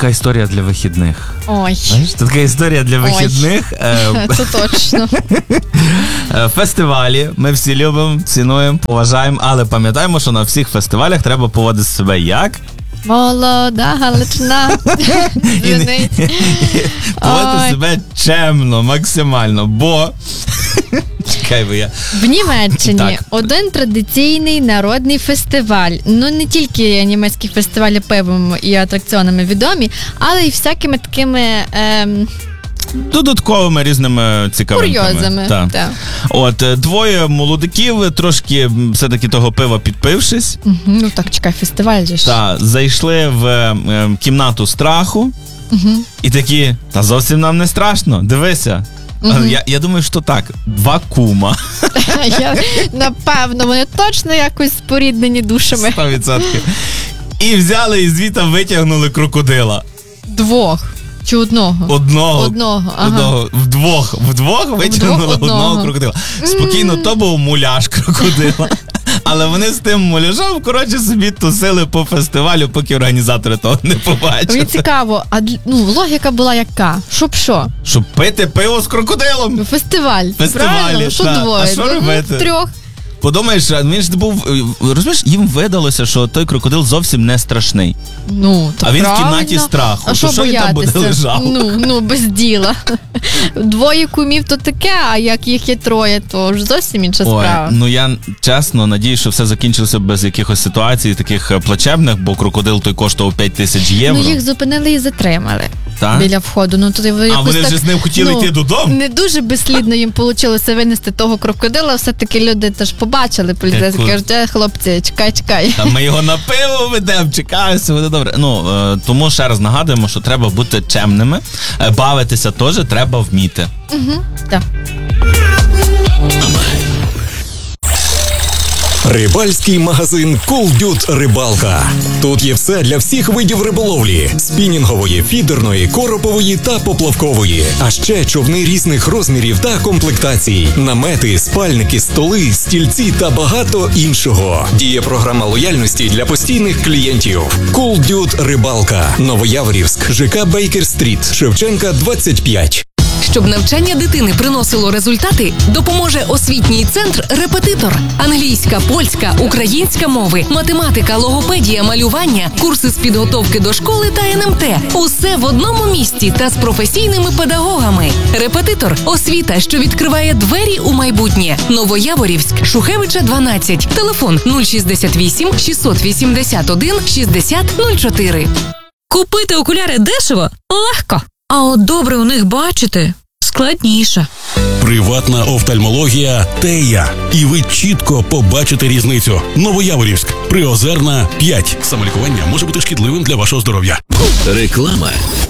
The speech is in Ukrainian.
така історія для вихідних. Ой. Знаєш, це така історія для вихідних. Це точно. Фестивалі ми всі любимо, цінуємо, поважаємо, але пам'ятаємо, що на всіх фестивалях треба поводити себе як? Молода Галичина. Поводити себе чемно, максимально, бо... Чекай, бо я... В Німеччині один традиційний народний фестиваль. Ну, не тільки німецькі фестивалі пивом і атракціонами відомі, але й всякими такими... додатковими різними цікавинками. Курйозами. Так. От, двоє молодиків, трошки все-таки того пива підпившись. Ну так, чекай, фестиваль же ж. Так, зайшли в кімнату страху і такі, та зовсім нам не страшно, дивися. Я думаю, що так, два кума. Напевно, вони точно якось споріднені душами. 100%. І взяли і звідти витягнули крокодила. Двох. Чи одного? Одного. Ага. Вдвох витягнули одного крокодила. Спокійно, то був муляж крокодила. Але вони з тим муляжом, коротше, собі тусили по фестивалю, поки організатори того не побачили. Мені цікаво, логіка була яка? Щоб що? Щоб пити пиво з крокодилом. Фестиваль. Правильно? Що двоє? А що робити? Трьох. Подумаєш, він ж був, розумієш, їм видалося, що той крокодил зовсім не страшний. Ну, то а він правильно. В кімнаті страху. А що він там буде лежав? Ну, без діла. Двоє кумів то таке, а як їх є троє, то ж зовсім інша справа. Ну я чесно надіюсь, що все закінчилося без якихось ситуацій таких плачевних, бо крокодил той коштував 5000 євро. Ну їх зупинили і затримали. Так? Біля входу. Ну, то вони ж з ним хотіли йти додому? Не дуже безслідно їм вийшло винести того крокодила. Все-таки люди теж побачили. Поліцейські кажуть, хлопці, чекай. Та ми його на пиво ведемо, чекаємо, все буде добре. Тому ще раз нагадуємо, що треба бути чемними. Бавитися теж треба вміти. Так. Рибальський магазин Cool Dude Рибалка. Тут є все для всіх видів риболовлі: спінінгової, фідерної, коропової та поплавкової. А ще човни різних розмірів та комплектацій, намети, спальники, столи, стільці та багато іншого. Діє програма лояльності для постійних клієнтів. Cool Dude Рибалка. Новояворівськ, ЖК Бейкер-стріт, Шевченка, 25. Щоб навчання дитини приносило результати, допоможе освітній центр «Репетитор». Англійська, польська, українська мови, математика, логопедія, малювання, курси з підготовки до школи та НМТ. Усе в одному місці та з професійними педагогами. «Репетитор» – освіта, що відкриває двері у майбутнє. Новояворівськ, Шухевича, 12. Телефон 068 681 60 04. Купити окуляри дешево – легко. А от добре у них бачити – складніше. Приватна офтальмологія «Тея». І ви чітко побачите різницю. Новояворівськ, Приозерна, 5. Самолікування може бути шкідливим для вашого здоров'я. Реклама.